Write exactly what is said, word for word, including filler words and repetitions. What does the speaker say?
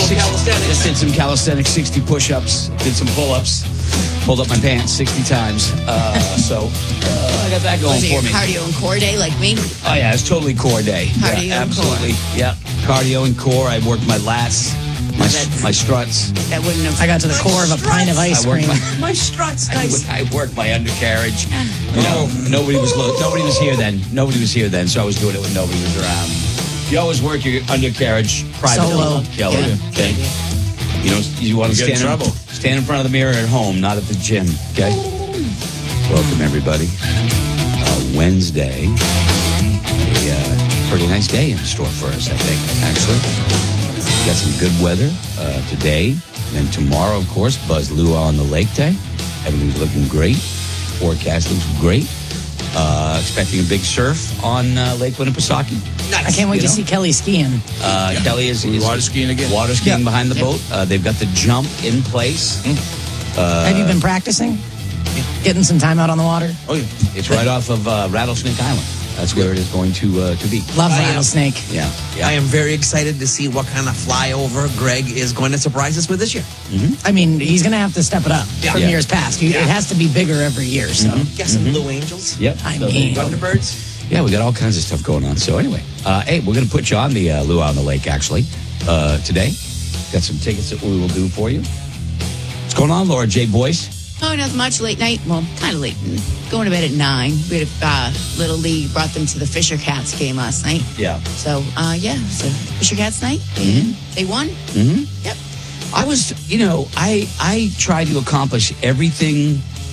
sixty, calisthenics. just did some calisthenics, sixty push-ups, did some pull-ups, pulled up my pants sixty times. Uh, so uh, I got that going Was it for your me. cardio and core day like me? Oh yeah, it's totally core day. Cardio yeah, and absolutely. Yeah, cardio and core. I worked my lats, my That's- my struts. That wouldn't have. I got to the core of a pint of ice I worked cream. my My struts, I, guys. wo- I worked my undercarriage. You know, nobody was lo- nobody was here then. Nobody was here then, so I was doing it when nobody was around. You always work your undercarriage privately, Solo. Kelly. Yeah. Okay. You know, you want to You get stand in trouble. stand in front of the mirror at home, not at the gym. Okay. Welcome everybody. Uh, Wednesday, a uh, pretty nice day in store for us, I think. Actually, we got some good weather uh, today, and then tomorrow, of course, Buzz Luau on the Lake Day. Everything's looking great. Forecast looks great. Uh, expecting a big surf on uh, Lake Winnipesaukee. I can't wait You to know? see Kelly skiing. Uh, Kelly is, is Water skiing again. Water skiing Yeah. behind the boat. Uh, they've got the jump in place. Have you been practicing? Getting some time out on the water? Oh, yeah. It's right off of uh, Rattlesnake Island. That's where it is going to uh, to be. Love I am. rattlesnake. Yeah, yeah. I am very excited to see what kind of flyover Greg is going to surprise us with this year. I mean, he's going to have to step it up Yeah. from Yeah. years past. You- Yeah. It has to be bigger every year. So Get some Blue Angels. Yep. I So mean- there you go. Thunderbirds. Yeah, we got all kinds of stuff going on. So anyway, uh, hey, we're going to put you on the uh, Luau on the Lake actually uh, today. Got some tickets that we will do for you. What's going on, Laura J. Boyce? Oh, not much. Late night. Well, kind of late. Going to bed at nine. We had a uh, little league brought them to the Fisher Cats game last night. Yeah. So, uh, yeah, so Fisher Cats night. And they won. Mm-hmm. Yep. I was, you know, I I tried to accomplish everything